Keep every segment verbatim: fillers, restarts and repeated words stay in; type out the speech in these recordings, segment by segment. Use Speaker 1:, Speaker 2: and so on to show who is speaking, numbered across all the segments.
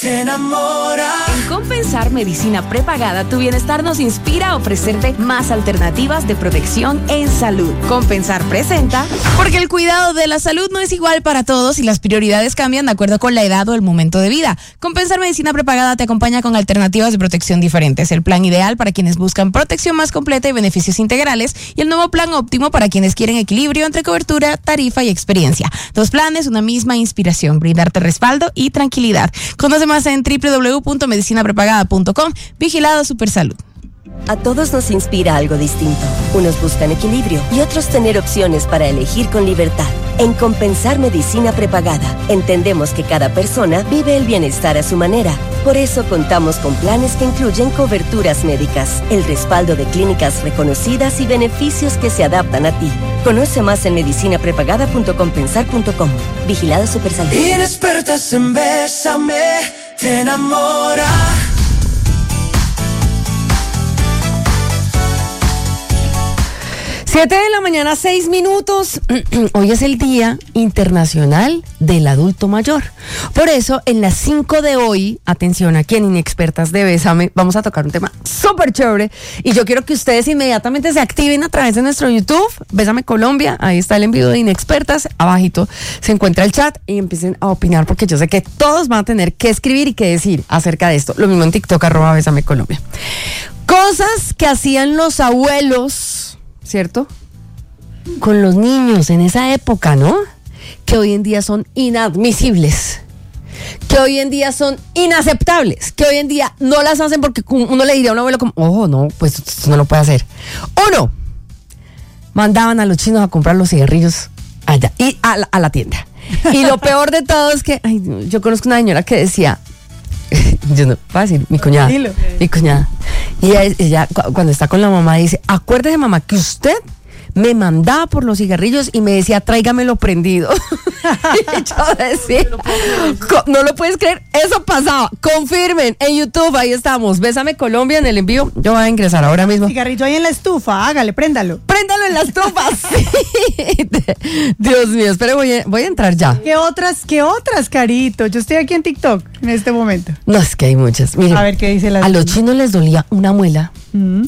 Speaker 1: te enamora.
Speaker 2: En Compensar Medicina Prepagada, tu bienestar nos inspira a ofrecerte más alternativas de protección en salud. Compensar presenta, porque el cuidado de la salud no es igual para todos y las prioridades cambian de acuerdo con la edad o el momento de vida. Compensar Medicina Prepagada te acompaña con alternativas de protección diferentes. El plan ideal para quienes buscan protección más completa y beneficios integrales, y el nuevo plan óptimo para quienes quieren equilibrio entre cobertura, tarifa y experiencia. Dos planes, una misma inspiración, brindarte respaldo y tranquilidad. Conoce más en doble u doble u doble u punto medicina prepagada punto com. Vigilado Supersalud.
Speaker 3: A todos nos inspira algo distinto. Unos buscan equilibrio y otros tener opciones para elegir con libertad. En Compensar Medicina Prepagada, entendemos que cada persona vive el bienestar a su manera. Por eso contamos con planes que incluyen coberturas médicas, el respaldo de clínicas reconocidas y beneficios que se adaptan a ti. Conoce más en medicina prepagada punto compensar punto com. Vigilado Supersalud.
Speaker 1: Inexpertas en Bésame, te enamora.
Speaker 4: Siete de la mañana, seis minutos. Hoy es el Día Internacional del Adulto Mayor. Por eso, en las cinco de hoy, atención aquí en Inexpertas de Bésame, vamos a tocar un tema súper chévere. Y yo quiero que ustedes inmediatamente se activen a través de nuestro YouTube, Bésame Colombia. Ahí está el envío de Inexpertas. Abajito se encuentra el chat y empiecen a opinar, porque yo sé que todos van a tener que escribir y que decir acerca de esto. Lo mismo en TikTok, arroba Bésame Colombia. Cosas que hacían los abuelos, ¿cierto? Con los niños en esa época, ¿no? Que hoy en día son inadmisibles, que hoy en día son inaceptables, que hoy en día no las hacen porque uno le diría a un abuelo como, oh, no, pues esto no lo puede hacer. Uno, mandaban a los chinos a comprar los cigarrillos allá, y a la, a la tienda. Y lo peor de todo es que, ay, yo conozco una señora que decía, yo no puedo decir, mi cuñada, Dilo. mi cuñada, y ella, ella cuando está con la mamá dice, acuérdese mamá que usted me mandaba por los cigarrillos y me decía, tráigamelo prendido. Y yo decía, no lo puedes creer, eso pasaba. Confirmen en YouTube, ahí estamos, Bésame Colombia en el envío. Yo voy a ingresar ahora mismo.
Speaker 5: Cigarrillo ahí en la estufa, hágale, préndalo.
Speaker 4: Préndalo en la estufa, sí. Dios mío, espere, voy a, voy a entrar ya.
Speaker 5: ¿Qué otras, qué otras, Carito? Yo estoy aquí en TikTok en este momento.
Speaker 4: No, es que hay muchas. Miren,
Speaker 5: a ver qué dice la.
Speaker 4: A los chinos les dolía una muela. Mm.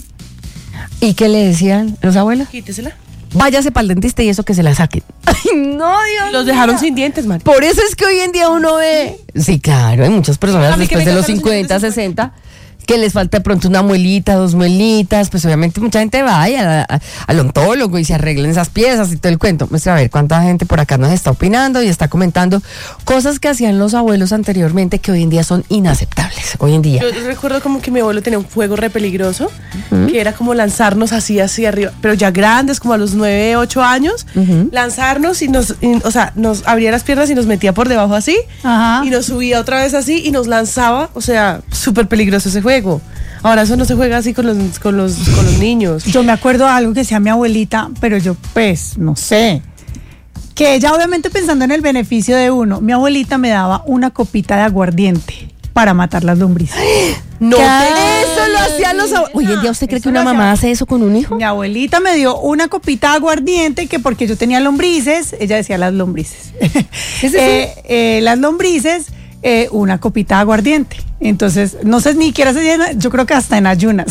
Speaker 4: ¿Y qué le decían los abuelos?
Speaker 6: Quítesela.
Speaker 4: Váyase para el dentista y eso que se la saquen. Ay, no, Dios.
Speaker 6: Los dejaron sin dientes, Mari.
Speaker 4: Por eso es que hoy en día uno ve. Sí, claro, hay muchas personas después de los cincuenta, sesenta que les falta de pronto una muelita, dos muelitas. Pues obviamente mucha gente va a, a, al odontólogo y se arreglan esas piezas y todo el cuento. Pues a ver cuánta gente por acá nos está opinando y está comentando cosas que hacían los abuelos anteriormente que hoy en día son inaceptables. Hoy en día.
Speaker 6: Yo recuerdo como que mi abuelo tenía un juego re peligroso, uh-huh. que era como lanzarnos así, así arriba, pero ya grandes, como a los nueve, ocho años, uh-huh. lanzarnos y nos, y, o sea, nos abría las piernas y nos metía por debajo así, uh-huh. y nos subía otra vez así y nos lanzaba, o sea, súper peligroso ese juego. Ahora eso no se juega así con los, con los, con los niños.
Speaker 5: Yo me acuerdo de algo que decía mi abuelita, pero yo pues no sé, que ella obviamente pensando en el beneficio de uno, mi abuelita me daba una copita de aguardiente para matar las lombrices.
Speaker 4: No, eso lo hacían los abuelos. Hoy en día usted cree que una mamá hace eso con un hijo.
Speaker 5: Mi abuelita me dio una copita de aguardiente que porque yo tenía lombrices, ella decía las lombrices. ¿Es eso? eh, eh, las lombrices, eh, una copita de aguardiente. Entonces, no sé ni siquiera se llena, yo creo que hasta en ayunas.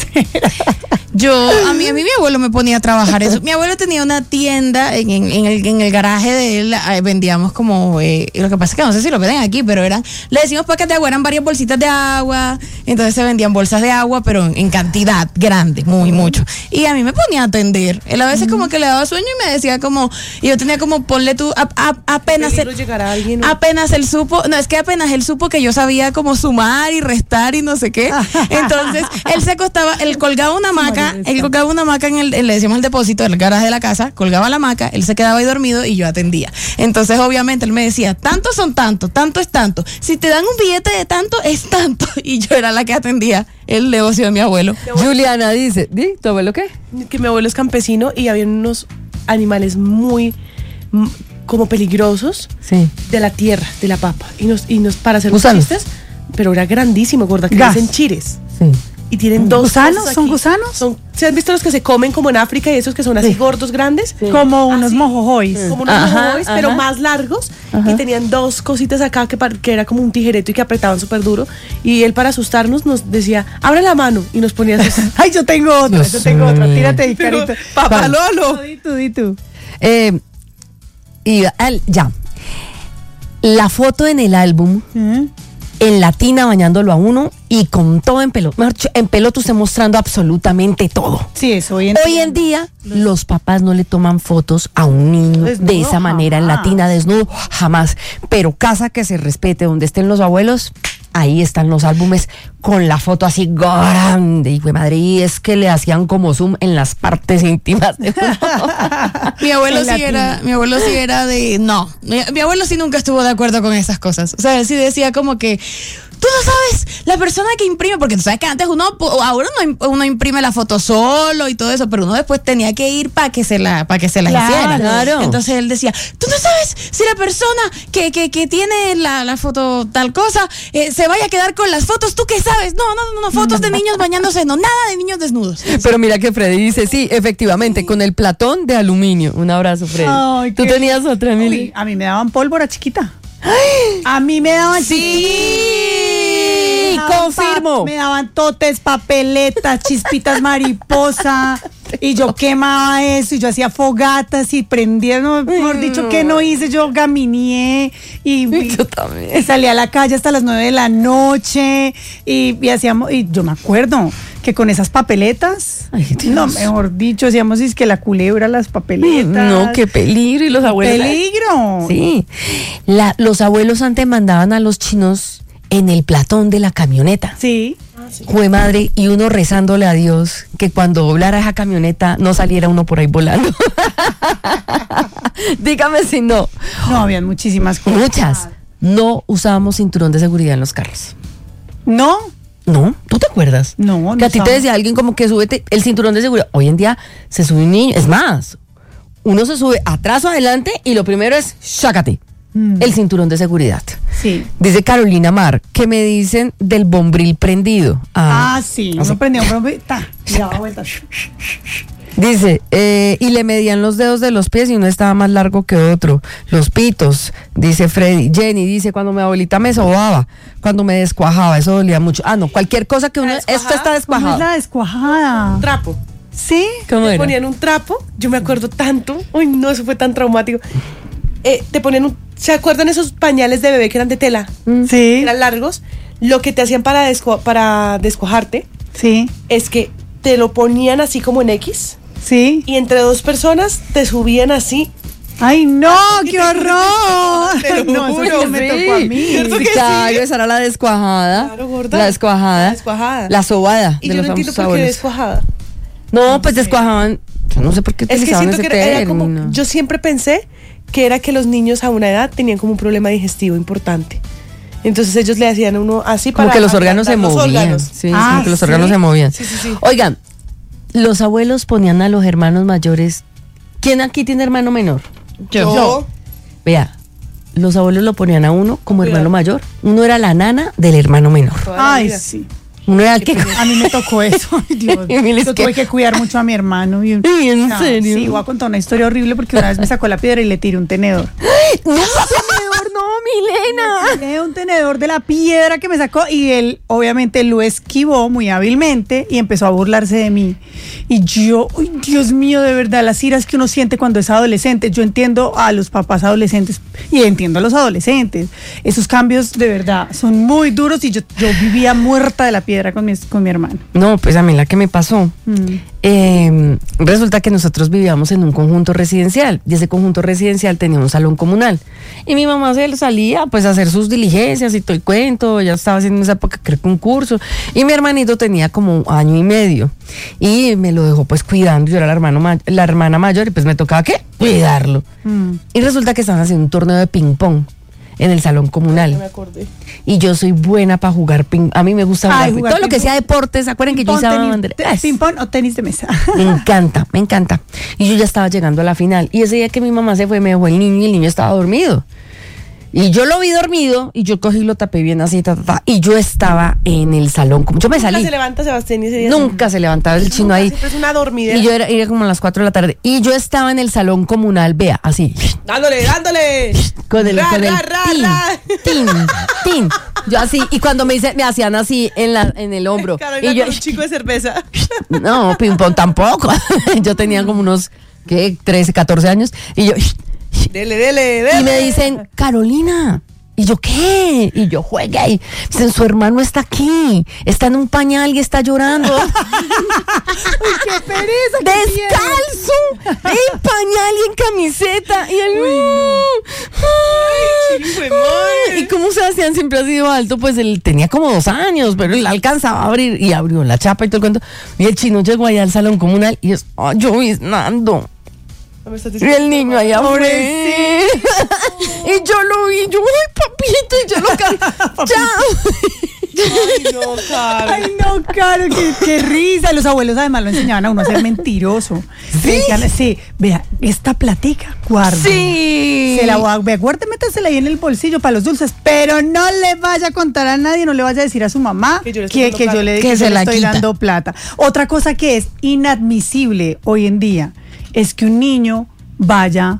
Speaker 2: Yo, a mí, a mí mi abuelo me ponía a trabajar eso. Mi abuelo tenía una tienda en, en, en, el, en el garaje de él, eh, vendíamos como, eh, lo que pasa es que no sé si lo venden aquí, pero eran, le decimos paquetes de agua, eran varias bolsitas de agua, entonces se vendían bolsas de agua, pero en, en cantidad grande, muy mucho. Y a mí me ponía a atender. Él a veces como que le daba sueño y me decía como, y yo tenía como, ponle tú, a, a, apenas él,
Speaker 6: alguien, ¿no?
Speaker 2: apenas él supo, no, es que apenas él supo que yo sabía como sumar y restar y no sé qué. Entonces, él se acostaba, él colgaba una hamaca, él colgaba una hamaca en el, le decíamos el depósito del garaje de la casa, colgaba la hamaca, él se quedaba ahí dormido y yo atendía. Entonces, obviamente, él me decía, tantos son tantos, tanto es tanto. Si te dan un billete de tanto, es tanto. Y yo era la que atendía el negocio de mi abuelo.
Speaker 4: Juliana dice, ¿di? ¿Tu abuelo qué?
Speaker 6: Que mi abuelo es campesino y había unos animales muy como peligrosos, sí, de la tierra, de la papa. Y nos, y nos para hacer los chistes, pero era grandísimo, gorda, que dicen chires. Sí. y tienen dos
Speaker 5: ¿Gusanos?
Speaker 6: cosas
Speaker 5: ¿Son
Speaker 6: aquí.
Speaker 5: gusanos?
Speaker 6: Son, ¿se han visto los que se comen como en África y esos que son así gordos, grandes?
Speaker 5: Como unos
Speaker 6: Así,
Speaker 5: mojojois.
Speaker 6: Como unos
Speaker 4: Ajá,
Speaker 6: mojojois, pero
Speaker 4: ajá.
Speaker 6: más largos. Y tenían dos cositas acá que, par- que era como un tijereto y que apretaban súper duro. Y él, para asustarnos, nos decía, abre la mano. Y nos ponía así.
Speaker 5: Ay, yo tengo otra,
Speaker 4: Dios
Speaker 5: yo tengo otra.
Speaker 4: mío.
Speaker 5: Tírate ahí,
Speaker 6: Pero,
Speaker 5: carito.
Speaker 6: papá
Speaker 5: No,
Speaker 6: Lolo.
Speaker 5: di tú, di tú.
Speaker 4: Eh, y al- ya. La foto en el álbum,
Speaker 5: ¿Mm?
Speaker 4: en latina bañándolo a uno y con todo en pelo. Mejor dicho, en pelo tú esté mostrando absolutamente todo.
Speaker 5: Sí, eso hoy en
Speaker 4: Hoy en día, los papás no le toman fotos a un niño
Speaker 5: Desnudo,
Speaker 4: de esa manera, en
Speaker 5: jamás.
Speaker 4: latina, desnudo, jamás. Pero casa que se respete, donde estén los abuelos, ahí están los álbumes con la foto así grande. Y fue madre, y es que le hacían como zoom en las partes íntimas de uno.
Speaker 2: Mi abuelo
Speaker 5: En
Speaker 2: sí
Speaker 5: latino.
Speaker 2: era, mi abuelo sí era de, no, mi, mi abuelo sí nunca estuvo de acuerdo con esas cosas. O sea, él sí decía como que, tú no sabes, la persona que imprime, porque tú sabes que antes uno, ahora uno, im- uno imprime la foto solo y todo eso, pero uno después tenía que ir para que se la, para que se la
Speaker 5: Claro,
Speaker 2: hiciera.
Speaker 4: claro.
Speaker 2: Entonces él decía, tú no sabes si la persona que, que, que tiene la, la foto tal cosa, eh, se vaya a quedar con las fotos, ¿tú qué sabes? No, no, no, no, fotos de niños bañándose, no, nada de niños desnudos.
Speaker 4: Pero mira que Freddy dice, sí, efectivamente, con el platón de aluminio. Un abrazo, Freddy.
Speaker 5: Ay,
Speaker 4: ¿Tú
Speaker 5: qué-
Speaker 4: tenías otra, Emily?
Speaker 5: Uy, a mí me daban pólvora chiquita. A mí me daban
Speaker 4: Sí,
Speaker 5: me daban
Speaker 4: confirmo.
Speaker 5: pa- Me daban totes, papeletas, chispitas mariposa. Y yo quemaba eso, y yo hacía fogatas y prendía, no, mejor dicho, que no hice, yo gamineé y, y-
Speaker 4: Yo también.
Speaker 5: y salía a la calle hasta las nueve de la noche y, y hacíamos, y yo me acuerdo que con esas papeletas,
Speaker 4: Ay, Dios.
Speaker 5: no, mejor dicho, hacíamos es que la culebra, las papeletas.
Speaker 4: No, qué peligro. Y los abuelos.
Speaker 5: peligro.
Speaker 4: Sí. La- los abuelos antes mandaban a los chinos en el platón de la camioneta.
Speaker 5: Sí.
Speaker 4: Jue madre, y uno rezándole a Dios que cuando doblara esa camioneta no saliera uno por ahí volando. Dígame si no.
Speaker 5: No, habían muchísimas cosas.
Speaker 4: Muchas. No usábamos cinturón de seguridad en los carros.
Speaker 5: No,
Speaker 4: No, ¿tú te acuerdas?
Speaker 5: No, no
Speaker 4: Que a ti te
Speaker 5: usaba.
Speaker 4: decía alguien como que súbete el cinturón de seguridad. Hoy en día se sube un niño. Es más, uno se sube atrás o adelante y lo primero es chácate.
Speaker 5: Mm.
Speaker 4: El cinturón de seguridad.
Speaker 5: sí.
Speaker 4: Dice Carolina Mar, ¿qué me dicen del bombril prendido?
Speaker 5: Ah, sí.
Speaker 4: así.
Speaker 5: Uno prendía un bombo y ta, y daba vueltas.
Speaker 4: Dice, eh, y le medían los dedos de los pies y uno estaba más largo que otro. Los pitos, dice Freddy. Jenny dice, cuando mi abuelita me sobaba, cuando me descuajaba, eso dolía mucho. Ah, no, cualquier cosa que uno...
Speaker 6: ¿La
Speaker 4: Esto
Speaker 6: descuajada?
Speaker 4: está
Speaker 5: ¿Cómo es
Speaker 4: descuajado.
Speaker 5: la descuajada?
Speaker 6: Trapo.
Speaker 5: Sí.
Speaker 4: ¿Cómo
Speaker 6: Te
Speaker 4: era?
Speaker 6: ponían un trapo, yo me acuerdo tanto, uy no, eso fue tan traumático. Eh, te ponían un, ¿se acuerdan esos pañales de bebé que eran de tela?
Speaker 5: Sí.
Speaker 6: Eran largos. Lo que te hacían para, descu- para descuajarte
Speaker 5: Sí.
Speaker 6: es que te lo ponían así como en X
Speaker 5: Sí.
Speaker 6: y entre dos personas te subían así.
Speaker 5: Ay, no, qué horror.
Speaker 6: Te lo
Speaker 5: No, eso
Speaker 6: juro,
Speaker 5: sí me
Speaker 4: sí.
Speaker 5: tocó a mí.
Speaker 6: ¿Cierto que
Speaker 4: Claro,
Speaker 6: sí?
Speaker 4: esa era la descuajada.
Speaker 6: Claro, gorda.
Speaker 4: La descuajada.
Speaker 6: La descuajada.
Speaker 4: La sobada
Speaker 6: Y
Speaker 4: de
Speaker 6: yo
Speaker 4: los
Speaker 6: no entiendo
Speaker 4: famosos
Speaker 6: por qué
Speaker 4: abuelos.
Speaker 6: descuajada.
Speaker 4: No, pues descuajaban. Yo no sé por qué
Speaker 6: Es que
Speaker 4: utilizaban
Speaker 6: siento
Speaker 4: ese
Speaker 6: que era, era como,
Speaker 4: término.
Speaker 6: yo siempre pensé que era que los niños a una edad tenían como un problema digestivo importante. Entonces ellos le hacían a uno así
Speaker 4: Como
Speaker 6: para
Speaker 4: que los órganos se
Speaker 6: ablandar los
Speaker 4: movían.
Speaker 6: órganos.
Speaker 4: Sí,
Speaker 5: Ah,
Speaker 4: como que los
Speaker 5: ¿sí?
Speaker 4: órganos se movían.
Speaker 6: Sí, sí, sí.
Speaker 4: Oigan, los abuelos ponían a los hermanos mayores. ¿Quién aquí tiene hermano menor?
Speaker 6: Yo.
Speaker 5: Yo.
Speaker 4: Vea, los abuelos lo ponían a uno como
Speaker 6: Cuidado.
Speaker 4: hermano mayor. Uno era la nana del hermano menor.
Speaker 6: Toda la
Speaker 5: Ay,
Speaker 6: vida.
Speaker 5: sí.
Speaker 4: Uno era el que...
Speaker 5: A mí me tocó eso. Ay, Dios.
Speaker 4: Emily, es
Speaker 5: Yo
Speaker 4: que-
Speaker 5: tuve que cuidar mucho a mi hermano. Y,
Speaker 4: Ay, ¿en
Speaker 5: Ah,
Speaker 4: serio?
Speaker 5: Sí, voy a contar una historia horrible porque una vez me sacó la piedra y le tiré un tenedor.
Speaker 4: ¡No, tenedor, no, Milena!
Speaker 5: Tiré un tenedor de la piedra que me sacó y él obviamente lo esquivó muy hábilmente y empezó a burlarse de mí. Y yo, uy, Dios mío, de verdad, las iras que uno siente cuando es adolescente. Yo entiendo a los papás adolescentes y entiendo a los adolescentes. Esos cambios de verdad son muy duros y yo, yo vivía muerta de la piedra con mi, con mi hermano.
Speaker 4: No, pues a mí la que me pasó.
Speaker 5: Mm.
Speaker 4: Eh, resulta que nosotros vivíamos en un conjunto residencial y ese conjunto residencial tenía un salón comunal y mi mamá se salía pues a hacer sus diligencias y todo el cuento. Ella estaba haciendo en esa época creo que un curso y mi hermanito tenía como un año y medio y me lo dejó pues cuidando. Yo era la, hermano ma- la hermana mayor y pues me tocaba ¿qué? Cuidarlo.
Speaker 5: Mm.
Speaker 4: Y resulta que estaban haciendo un torneo de ping pong en el salón
Speaker 6: No me
Speaker 4: comunal
Speaker 6: acordé.
Speaker 4: y yo soy buena para jugar ping. A mí me gusta jugar,
Speaker 5: Ay,
Speaker 4: ping-
Speaker 5: jugar
Speaker 4: todo lo que
Speaker 5: ping-pong.
Speaker 4: sea deportes. ¿Acuerdan que yo
Speaker 5: Ping-pong,
Speaker 4: usaba
Speaker 5: tenis-
Speaker 4: bandera?
Speaker 5: te-
Speaker 4: Eso.
Speaker 5: ping-pong o tenis de mesa.
Speaker 4: Me encanta, me encanta. Y yo ya estaba llegando a la final. Y ese día que mi mamá se fue, me dejó el niño y el niño estaba dormido. Y yo lo vi dormido y yo cogí y lo tapé bien así, ta, ta, ta, y yo estaba en el salón. Como yo me salí.
Speaker 6: Nunca se levanta Sebastián y ese día.
Speaker 4: Nunca se levantaba el chino ahí.
Speaker 6: Siempre es una dormidera.
Speaker 4: Y yo era, era como a las cuatro de la tarde. Y yo estaba en el salón comunal, vea, así.
Speaker 6: Dándole, dándole.
Speaker 4: Con el,
Speaker 6: Ra,
Speaker 4: con el
Speaker 6: ra, ra,
Speaker 4: tin,
Speaker 6: ra.
Speaker 4: tin, tin. Yo así, y cuando me, hice, me hacían así en, la, en el hombro.
Speaker 6: Carolina
Speaker 4: Y yo,
Speaker 6: con un chico de cerveza.
Speaker 4: no, ping pong tampoco. Yo tenía como unos, ¿qué? trece, catorce años. Y yo,
Speaker 6: Dele, dele, dele.
Speaker 4: y me dicen, Carolina. Y yo, ¿qué? Y yo, juega. Y dicen, su hermano está aquí. Está en un pañal y está llorando.
Speaker 5: Uy, qué pereza. qué
Speaker 4: Descalzo. En pañal y en camiseta. Y él,
Speaker 6: Ay, hijo de madre.
Speaker 4: ¿y cómo Sebastián siempre ha sido alto? Pues él tenía como dos años, pero él alcanzaba a abrir y abrió la chapa y todo el cuento. Y el chino llegó allá al salón comunal y es, oh, yo Nando.
Speaker 6: No me estás
Speaker 4: Y
Speaker 6: diciendo.
Speaker 4: el niño allá afuera. Y yo lo vi, yo, ay, papito, y yo lo ca- chao.
Speaker 6: Ay, no, Caro.
Speaker 5: Ay, no, Caro, qué, qué risa. Los abuelos además lo enseñaban a uno a ser mentiroso.
Speaker 4: ¿Sí?
Speaker 5: Le decían, sí, vea, esta platica, guarda.
Speaker 4: Sí.
Speaker 5: Se la voy a, vea, guarde, métasela ahí en el bolsillo para los dulces, pero no le vaya a contar a nadie, no le vaya a decir a su mamá
Speaker 6: Que yo le estoy
Speaker 5: que,
Speaker 6: dando
Speaker 5: que yo
Speaker 6: plata.
Speaker 5: le,
Speaker 4: Que
Speaker 5: que
Speaker 4: se
Speaker 5: yo le
Speaker 4: la
Speaker 5: estoy
Speaker 4: quita.
Speaker 5: dando plata. Otra cosa que es inadmisible hoy en día es que un niño vaya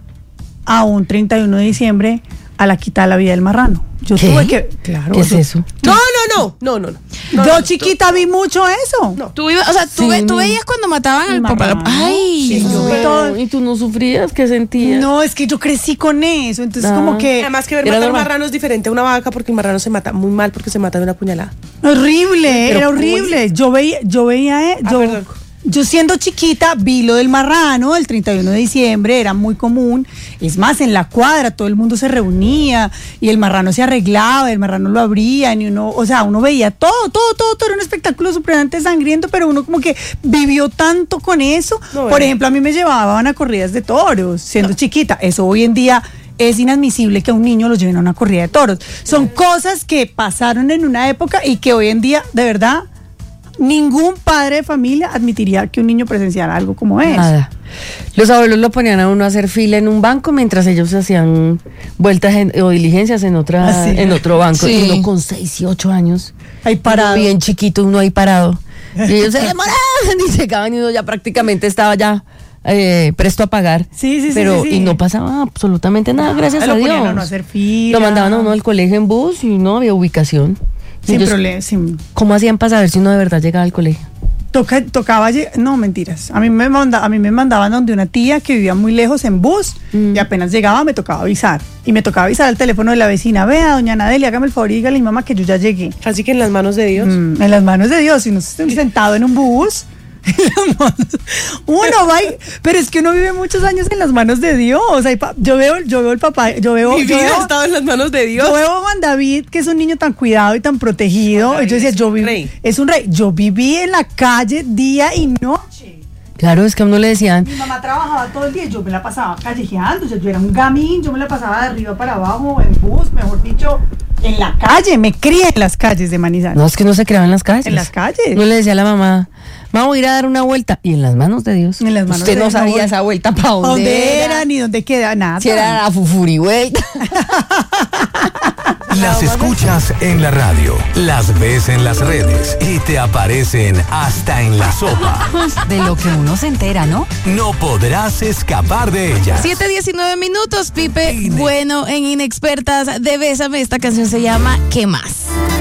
Speaker 5: a un treinta y uno de diciembre a la quita de la vida del marrano. Yo
Speaker 4: ¿Qué?
Speaker 5: tuve que, claro,
Speaker 4: ¿Qué es
Speaker 5: yo-
Speaker 4: eso?
Speaker 6: No, no, no, no, no, no. No,
Speaker 5: yo
Speaker 6: no,
Speaker 5: chiquita vi mucho eso.
Speaker 6: No.
Speaker 2: Tú ibas, o sea, tú,
Speaker 4: Sí,
Speaker 2: ve- tú
Speaker 4: no.
Speaker 2: veías cuando mataban al
Speaker 5: El
Speaker 2: papá.
Speaker 5: marrano.
Speaker 2: Ay,
Speaker 5: Sí, yo vi
Speaker 4: Pero,
Speaker 5: todo.
Speaker 4: ¿y tú no sufrías? ¿Qué sentías?
Speaker 5: No, es que yo crecí con eso, entonces
Speaker 4: Ah.
Speaker 5: como que
Speaker 6: Además que ver
Speaker 4: Era
Speaker 6: matar un
Speaker 4: normal.
Speaker 6: marrano es diferente a una vaca porque el marrano se mata muy mal porque se mata de una puñalada.
Speaker 5: horrible,
Speaker 6: Pero
Speaker 5: era
Speaker 6: ¿cómo
Speaker 5: horrible. Yo veía, yo veía, eh,
Speaker 6: Ah,
Speaker 5: yo,
Speaker 6: perdón.
Speaker 5: yo siendo chiquita vi lo del marrano el treinta y uno de diciembre, era muy común. Es más, en la cuadra todo el mundo se reunía y el marrano se arreglaba, el marrano lo abrían y uno, o sea, uno veía todo, todo, todo, todo era un espectáculo supremamente sangriento, pero uno como que vivió tanto con eso.
Speaker 6: No,
Speaker 5: Por
Speaker 6: bueno.
Speaker 5: ejemplo, a mí me llevaban a corridas de toros siendo chiquita. Eso hoy en día es inadmisible que a un niño lo lleven a una corrida de toros. Son cosas que pasaron en una época y que hoy en día, de verdad, ningún padre de familia admitiría que un niño presenciara algo como eso.
Speaker 4: Nada. Los abuelos lo ponían a uno a hacer fila en un banco mientras ellos hacían vueltas en- o diligencias en otra
Speaker 5: Ah, sí.
Speaker 4: en otro banco.
Speaker 2: Sí.
Speaker 4: Y uno con seis y ocho años.
Speaker 5: Ahí parado.
Speaker 4: Bien chiquito, uno ahí parado. Y ellos se demoraban y llegaban y uno ya prácticamente estaba ya eh, presto a pagar.
Speaker 5: Sí, sí, sí,
Speaker 4: Pero
Speaker 5: sí, sí.
Speaker 4: y no pasaba absolutamente nada, gracias
Speaker 5: lo
Speaker 4: a
Speaker 5: ponían
Speaker 4: Dios.
Speaker 5: a uno a hacer fila.
Speaker 4: Lo mandaban a uno al colegio en bus y no había ubicación.
Speaker 5: Sin
Speaker 4: Ellos,
Speaker 5: problema, sin...
Speaker 4: ¿cómo hacían para saber si uno de verdad llegaba al colegio?
Speaker 5: Toca, tocaba, lle- no mentiras, a mí, me manda, a mí me mandaban donde una tía que vivía muy lejos en bus
Speaker 4: Mm.
Speaker 5: y apenas llegaba me tocaba avisar. Y me tocaba avisar al teléfono de la vecina, vea, doña Nadelia, hágame el favor y dígale a mi mamá que yo ya llegué.
Speaker 6: Así que en las manos de Dios.
Speaker 5: Mm, en las manos de Dios, si no estoy sentado en un bus, en las manos- uno va y- pero es que uno vive muchos años en las manos de Dios. Ay, pa- yo veo, yo veo el papá, yo veo,
Speaker 6: Mi
Speaker 5: yo
Speaker 6: vida
Speaker 5: veo,
Speaker 6: ha estado en las manos de Dios.
Speaker 5: yo veo a Juan David, que es un niño tan cuidado y tan protegido.
Speaker 6: Juan David
Speaker 5: Y yo decía,
Speaker 6: es
Speaker 5: yo
Speaker 6: un
Speaker 5: viví,
Speaker 6: rey.
Speaker 5: es un rey. Yo viví en la calle día y noche.
Speaker 4: Claro, es que a uno le decían,
Speaker 5: Mi mamá trabajaba todo el día, yo me la pasaba callejeando, o sea, yo era un gamín, yo me la pasaba de arriba para abajo, en bus, mejor dicho, en la calle, me crié en las calles de Manizales.
Speaker 4: no, es que no se creaba en las calles.
Speaker 5: En las calles.
Speaker 4: No le decía a la mamá, vamos a ir a dar una vuelta. Y en las manos de Dios.
Speaker 5: En las manos
Speaker 4: Usted
Speaker 5: de
Speaker 4: no
Speaker 5: Dios,
Speaker 4: sabía
Speaker 5: no.
Speaker 4: esa vuelta para
Speaker 5: ¿A
Speaker 4: dónde,
Speaker 5: ¿Dónde
Speaker 4: era,
Speaker 5: era ni dónde queda? Nada.
Speaker 4: si era la fufuri vuelta.
Speaker 7: Las escuchas en la radio, las ves en las redes y te aparecen hasta en la sopa.
Speaker 8: De lo que uno se entera, ¿no?
Speaker 7: No podrás escapar de ellas.
Speaker 2: siete diecinueve minutos, Pipe.
Speaker 7: Ine-
Speaker 2: Bueno, en Inexpertas de Bésame, esta canción se llama ¿Qué más?